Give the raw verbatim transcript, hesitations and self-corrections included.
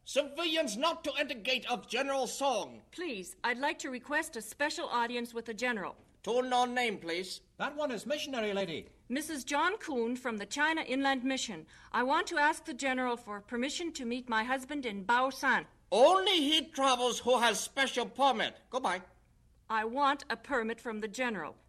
Civilians not to enter gate of General Song. Please, I'd like to request a special audience with the General. To know name, please. That one is missionary lady. Missus John Kuhn from the China Inland Mission. I want to ask the General for permission to meet my husband in Baosan. Only he travels who has special permit. Goodbye. I want a permit from the General.